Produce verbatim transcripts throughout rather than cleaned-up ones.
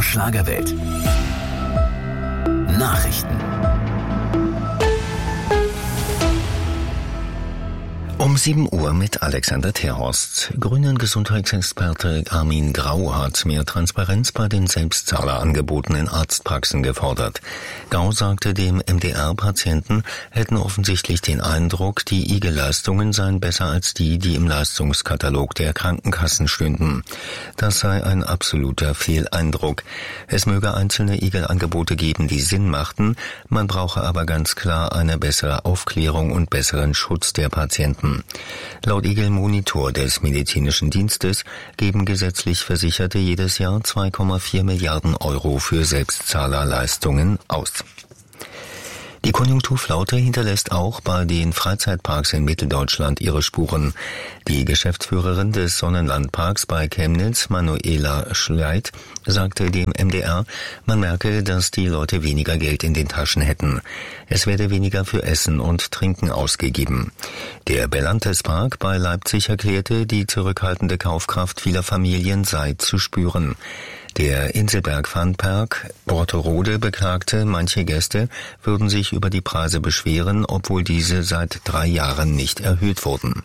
Schlagerwelt. Nachrichten. Um sieben Uhr mit Alexander Terhorst. Grünen Gesundheitsexperte Armin Grau hat mehr Transparenz bei den Selbstzahlerangeboten in Arztpraxen gefordert. Grau sagte dem M D R, Patienten hätten offensichtlich den Eindruck, die I G E-Leistungen seien besser als die, die im Leistungskatalog der Krankenkassen stünden. Das sei ein absoluter Fehleindruck. Es möge einzelne I G E-Angebote geben, die Sinn machten, man brauche aber ganz klar eine bessere Aufklärung und besseren Schutz der Patienten. Laut I G E-Monitor des Medizinischen Dienstes geben gesetzlich Versicherte jedes Jahr zwei Komma vier Milliarden Euro für Selbstzahlerleistungen aus. Die Konjunkturflaute hinterlässt auch bei den Freizeitparks in Mitteldeutschland ihre Spuren. Die Geschäftsführerin des Sonnenlandparks bei Chemnitz, Manuela Schleit, sagte dem M D R, man merke, dass die Leute weniger Geld in den Taschen hätten. Es werde weniger für Essen und Trinken ausgegeben. Der Bellantes Park bei Leipzig erklärte, die zurückhaltende Kaufkraft vieler Familien sei zu spüren. Der Inselberg Funpark Borterode beklagte, manche Gäste würden sich über die Preise beschweren, obwohl diese seit drei Jahren nicht erhöht wurden.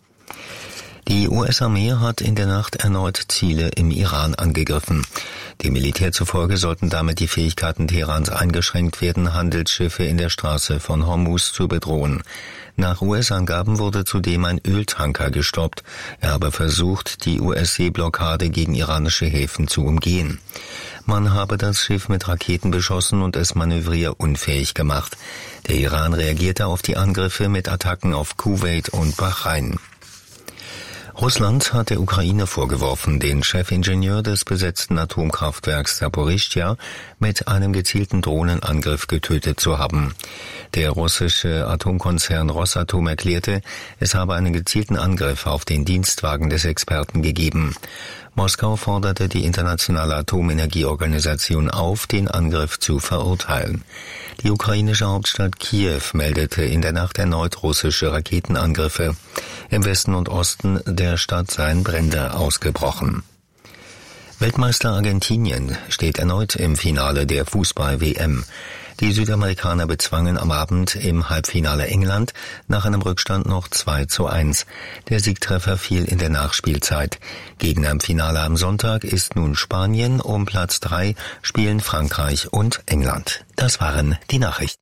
Die U S-Armee hat in der Nacht erneut Ziele im Iran angegriffen. Dem Militär zufolge sollten damit die Fähigkeiten Teherans eingeschränkt werden, Handelsschiffe in der Straße von Hormuz zu bedrohen. Nach U S-Angaben wurde zudem ein Öltanker gestoppt. Er habe versucht, die U S-Seeblockade gegen iranische Häfen zu umgehen. Man habe das Schiff mit Raketen beschossen und es manövrierunfähig gemacht. Der Iran reagierte auf die Angriffe mit Attacken auf Kuwait und Bahrain. Russland hat der Ukraine vorgeworfen, den Chefingenieur des besetzten Atomkraftwerks Saporischschja mit einem gezielten Drohnenangriff getötet zu haben. Der russische Atomkonzern Rosatom erklärte, es habe einen gezielten Angriff auf den Dienstwagen des Experten gegeben. Moskau forderte die internationale Atomenergieorganisation auf, den Angriff zu verurteilen. Die ukrainische Hauptstadt Kiew meldete in der Nacht erneut russische Raketenangriffe. Im Westen und Osten der Stadt seien Brände ausgebrochen. Weltmeister Argentinien steht erneut im Finale der Fußball-W M. Die Südamerikaner bezwangen am Abend im Halbfinale England nach einem Rückstand noch zwei zu eins. Der Siegtreffer fiel in der Nachspielzeit. Gegner im Finale am Sonntag ist nun Spanien. Um Platz drei spielen Frankreich und England. Das waren die Nachrichten.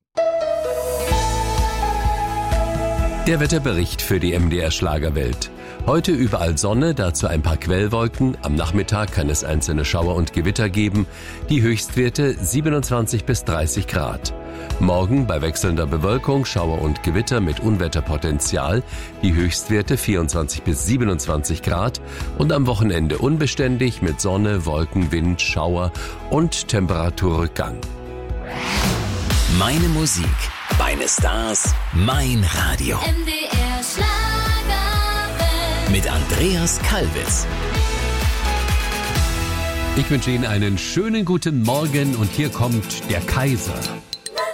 Der Wetterbericht für die M D R Schlagerwelt. Heute überall Sonne, dazu ein paar Quellwolken. Am Nachmittag kann es einzelne Schauer und Gewitter geben. Die Höchstwerte siebenundzwanzig bis dreißig Grad. Morgen bei wechselnder Bewölkung Schauer und Gewitter mit Unwetterpotenzial. Die Höchstwerte vierundzwanzig bis siebenundzwanzig Grad. Und am Wochenende unbeständig mit Sonne, Wolken, Wind, Schauer und Temperaturrückgang. Meine Musik, meine Stars, mein Radio. M D R Schlagerwelt. Mit Andreas Kalbitz. Ich wünsche Ihnen einen schönen guten Morgen und hier kommt der Kaiser.